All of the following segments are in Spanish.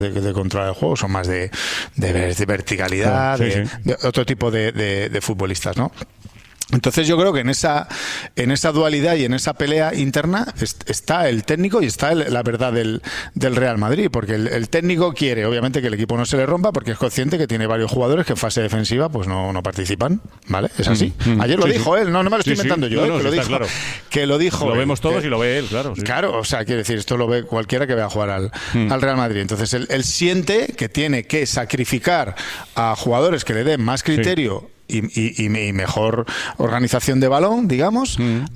de controlar el juego, son más de verticalidad, de otro tipo de futbolistas, ¿no? Entonces yo creo que en esa dualidad y en esa pelea interna está el técnico y está la verdad del Real Madrid, porque el técnico quiere obviamente que el equipo no se le rompa, porque es consciente que tiene varios jugadores que en fase defensiva pues no participan, ¿vale? Es así. Ayer lo dijo él, no me lo estoy inventando yo, que lo dijo. Claro. Que lo dijo. Lo vemos todos y lo ve él, claro. Sí. Claro, o sea, quiere decir, esto lo ve cualquiera que vea jugar al Real Madrid. Entonces él siente que tiene que sacrificar a jugadores que le den más criterio y mejor organización de balón, digamos,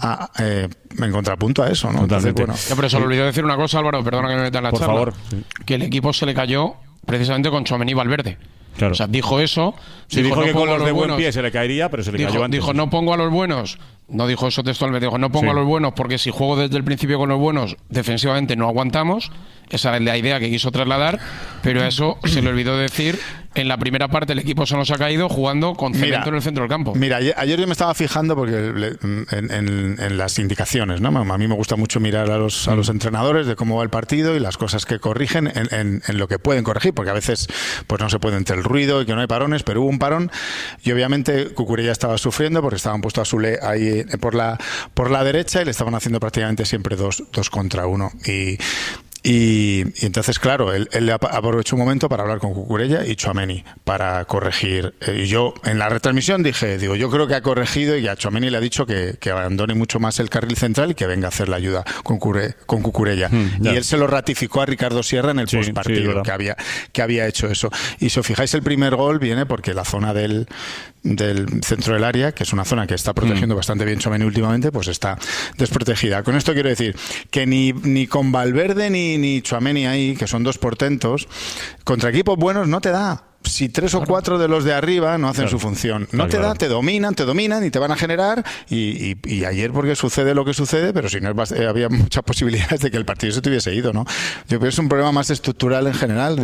en contrapunto a eso, ¿no? Entonces, bueno. Pero se le olvidó decir una cosa, Álvaro, perdona que me meta en la charla. Por favor. Que el equipo se le cayó precisamente con Tchouaméni y Valverde. Claro. O sea, dijo eso. Sí, dijo que con los de buen pie se le caería, pero se le cayó antes. Dijo, no pongo a los buenos. No dijo eso textualmente, dijo, no pongo a los buenos porque si juego desde el principio con los buenos, defensivamente no aguantamos. Esa es la idea que quiso trasladar, pero eso se le olvidó decir. En la primera parte el equipo se nos ha caído jugando con cemento en el centro del campo. Mira, ayer yo me estaba fijando porque en las indicaciones, ¿no? A mí me gusta mucho mirar a los entrenadores de cómo va el partido y las cosas que corrigen en lo que pueden corregir, porque a veces pues no se puede entre el ruido y que no hay parones, pero hubo un parón y obviamente Cucurella estaba sufriendo porque estaban puesto a Soulé ahí por la derecha y le estaban haciendo prácticamente siempre dos contra uno. Y entonces, claro, él aprovechó un momento para hablar con Cucurella y Tchouaméni para corregir. Y yo en la retransmisión digo, yo creo que ha corregido y a Tchouaméni le ha dicho que abandone mucho más el carril central y que venga a hacer la ayuda con Cucurella. Y él se lo ratificó a Ricardo Sierra en el postpartido, que había hecho eso. Y si os fijáis, el primer gol viene porque la zona del centro del área, que es una zona que está protegiendo bastante bien Tchouaméni últimamente, pues está desprotegida. Con esto quiero decir que ni con Valverde ni Tchouaméni ahí, que son dos portentos, contra equipos buenos no te da. Si 3 o 4 de los de arriba no hacen su función, no te da, te dominan y te van a generar y ayer porque sucede lo que sucede, pero si no había muchas posibilidades de que el partido se te hubiese ido, ¿no? Yo creo que es un problema más estructural en general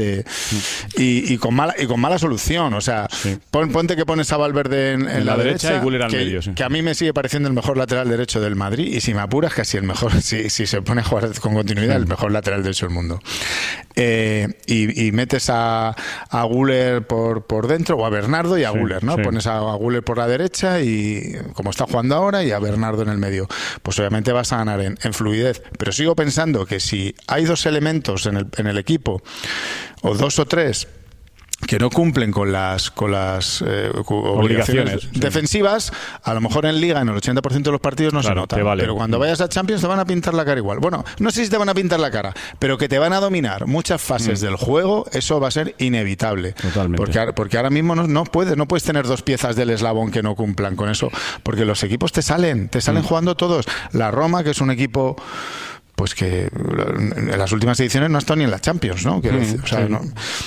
y con mala solución, o sea, ponte que pones a Valverde en la derecha y Güler al medio, que a mí me sigue pareciendo el mejor lateral derecho del Madrid y si me apuras casi el mejor, si se pone a jugar con continuidad, el mejor lateral derecho del mundo. Y metes a Güler por dentro o a Bernardo y a Güler, ¿no? Pones a Güler por la derecha y como está jugando ahora y a Bernardo en el medio, pues obviamente vas a ganar en fluidez, pero sigo pensando que si hay dos elementos en el equipo o dos o tres que no cumplen con las obligaciones defensivas, a lo mejor en Liga en el 80% de los partidos no se nota, pero cuando vayas a Champions te van a pintar la cara igual. Bueno, no sé si te van a pintar la cara, pero que te van a dominar muchas fases del juego, eso va a ser inevitable. Totalmente. Porque ahora mismo no puedes tener dos piezas del eslabón que no cumplan con eso, porque los equipos te salen jugando todos. La Roma, que es un equipo pues que en las últimas ediciones no ha estado ni en la Champions, ¿no? Quiero decir, o sea, no.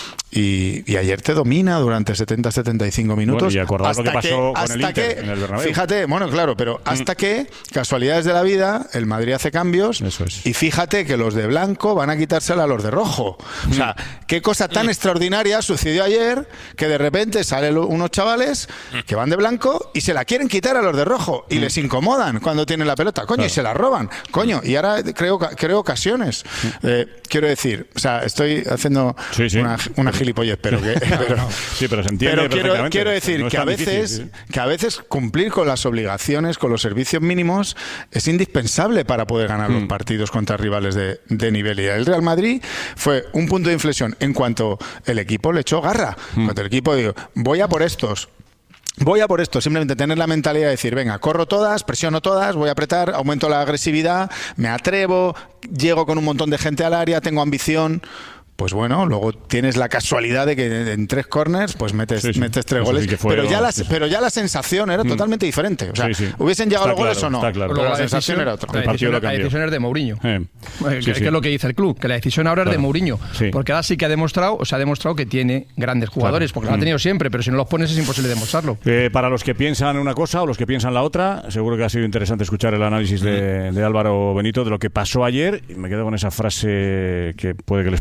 Y ayer te domina durante 70-75 minutos. Bueno, y acordad lo que pasó con el Inter en el Bernabéu. Fíjate, bueno, claro, pero hasta que, casualidades de la vida, el Madrid hace cambios y fíjate que los de blanco van a quitársela a los de rojo. O sea, qué cosa tan extraordinaria sucedió ayer que de repente salen unos chavales que van de blanco y se la quieren quitar a los de rojo y les incomodan cuando tienen la pelota, coño, y se la roban, coño, y ahora creo ocasiones. Quiero decir, o sea, estoy haciendo una gilipollez, pero se entiende. Pero quiero decir que a veces cumplir con las obligaciones, con los servicios mínimos, es indispensable para poder ganar los partidos contra rivales de nivel. Y el Real Madrid fue un punto de inflexión en cuanto el equipo le echó garra. Cuando el equipo dijo, voy a por esto, simplemente tener la mentalidad de decir, venga, corro todas, presiono todas, voy a apretar, aumento la agresividad, me atrevo, llego con un montón de gente al área, tengo ambición. Pues bueno, luego tienes la casualidad de que en 3 corners pues metes 3 goles, pero ya la sensación era totalmente diferente. O sea, hubiesen llegado los goles o no, pero la sensación era otra. La decisión es de Mourinho. Que es lo que dice el club, que la decisión ahora es de Mourinho. Porque ahora sí que se ha demostrado que tiene grandes jugadores, porque lo ha tenido siempre, pero si no los pones es imposible demostrarlo. Para los que piensan una cosa o los que piensan la otra, seguro que ha sido interesante escuchar el análisis de Álvaro Benito de lo que pasó ayer. Y me quedo con esa frase que puede que les preocupe también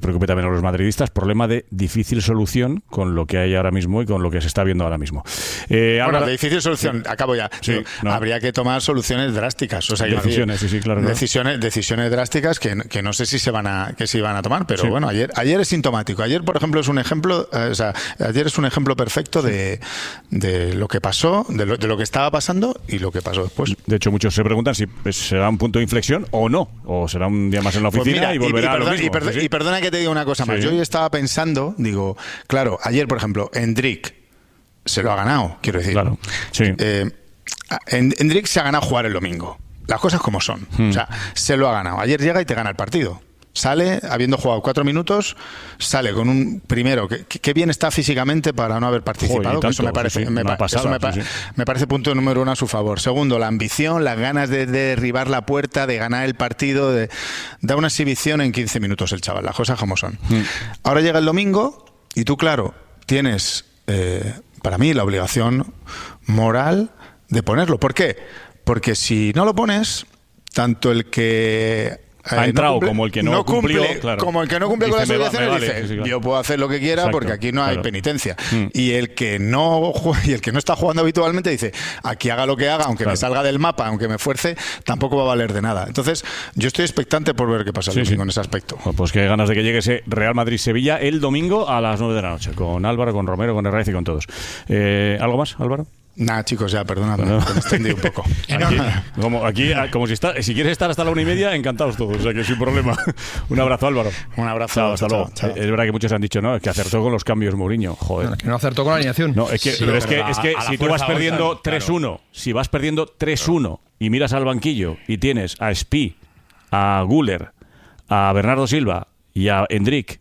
menos los madridistas, problema de difícil solución con lo que hay ahora mismo y con lo que se está viendo ahora mismo. Bueno, de difícil solución, acabo ya. Sí, habría que tomar soluciones drásticas. O sea, decisiones, claro. Decisiones drásticas que no sé si se van a tomar, pero bueno, ayer es sintomático. Ayer, por ejemplo, es un ejemplo, ayer es un ejemplo perfecto de lo que pasó, de lo que estaba pasando y lo que pasó después. De hecho, muchos se preguntan si será un punto de inflexión o no, o será un día más en la oficina y volverá a lo mismo. Y perdona que te diga una cosa más. Yo hoy estaba pensando, digo, claro, ayer, por ejemplo, Endrick se lo ha ganado, quiero decir. Claro, sí. Endrick se ha ganado jugar el domingo. Las cosas como son. O sea, se lo ha ganado. Ayer llega y te gana el partido. Sale, habiendo jugado 4 minutos, sale con un primero que bien está físicamente para no haber participado. Tanto, eso me parece, me parece punto número 1 a su favor. Segundo, la ambición, las ganas de derribar la puerta, de ganar el partido, da una exhibición en 15 minutos el chaval, las cosas como son. Ahora llega el domingo y tú, claro, tienes, para mí, la obligación moral de ponerlo. ¿Por qué? Porque si no lo pones, tanto el que ha entrado como el que no cumplió, claro. Como el que no cumple con las obligaciones, dice, claro. Yo puedo hacer lo que quiera. Exacto, porque aquí no hay penitencia. Y el que no está jugando habitualmente dice, aquí haga lo que haga, aunque me salga del mapa, aunque me fuerce, tampoco va a valer de nada. Entonces, yo estoy expectante por ver qué pasa el domingo en ese aspecto. Pues qué ganas de que llegue ese Real Madrid-Sevilla el domingo a las 9 de la noche, con Álvaro, con Romero, con Herraiz y con todos. ¿Algo más, Álvaro? Nada, chicos, ya, perdonadme, me extendí un poco. Como si quieres estar hasta la 1:30, encantados todos, o sea que sin problema. Un abrazo, Álvaro. Un abrazo. Chao, hasta luego. Chao. Es verdad que muchos han dicho, ¿no? Que acertó con los cambios Mourinho. Joder. Que no acertó con la alineación. No, es que si tú vas perdiendo 3-1, si vas perdiendo 3-1 y miras al banquillo y tienes a Spi, a Güler, a Bernardo Silva y a Endrick,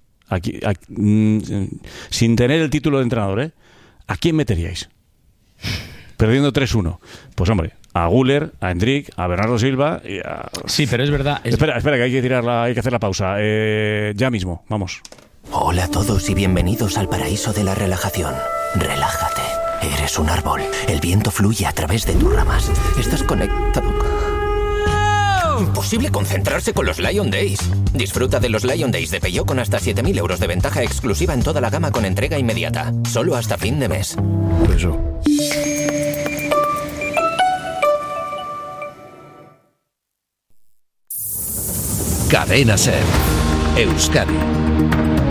sin tener el título de entrenador, ¿a quién meteríais? Perdiendo 3-1. Pues hombre, a Güler, a Endrick, a Bernardo Silva y a... Sí, pero es verdad... Espera, que hay que hacer la pausa. Ya mismo, vamos. Hola a todos y bienvenidos al paraíso de la relajación. Relájate. Eres un árbol. El viento fluye a través de tus ramas. Estás conectado... Imposible concentrarse con los Lion Days. Disfruta de los Lion Days de Peugeot con hasta 7.000 euros de ventaja exclusiva en toda la gama con entrega inmediata. Solo hasta fin de mes. Eso. Cadena SER, Euskadi.